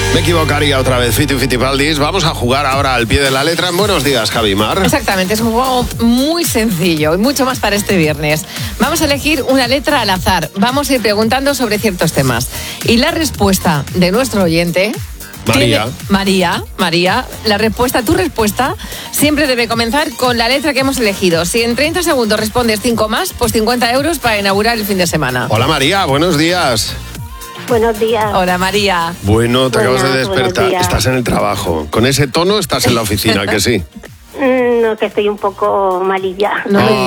Me equivocaría otra vez, Fiti Fitipaldis. Vamos a jugar ahora al pie de la letra. Buenos días, Javi Mar. Exactamente, es un juego muy sencillo y mucho más para este viernes. Vamos a elegir una letra al azar. Vamos a ir preguntando sobre ciertos temas. Y la respuesta de nuestro oyente... María, tu respuesta siempre debe comenzar con la letra que hemos elegido. Si en 30 segundos respondes 5 más, pues 50 euros para inaugurar el fin de semana. Hola, María, buenos días. Buenos días. Hola, María. Bueno, te acabas de despertar. Buenos días. Estás en el trabajo. Con ese tono estás en la oficina, ¿que sí? No, que estoy un poco malilla. No me